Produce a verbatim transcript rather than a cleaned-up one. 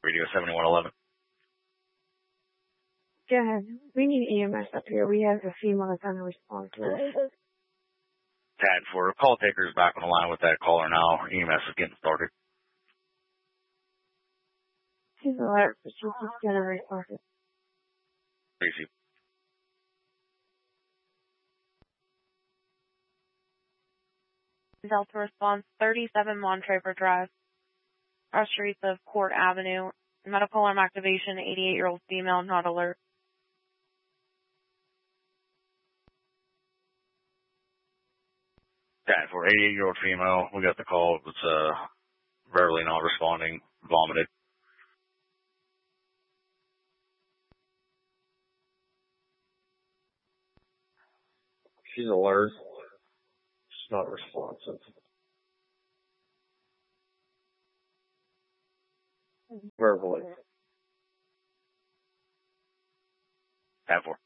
Radio seventy-one eleven. Go ahead. We need E M S up here. We have a female that's on the response list. Tad for call takers back on the line with that caller now. E M S is getting started. She's alert, but she's just gonna report it. Tracy. Delta response thirty-seven Montraver Drive, our streets of Court Avenue. Medical alarm activation, eighty-eight-year-old female, not alert. Tad for eighty-eight-year-old female. We got the call. It's uh, verbally not responding, vomited. She's alert. She's not responsive. Verbally. Tad for.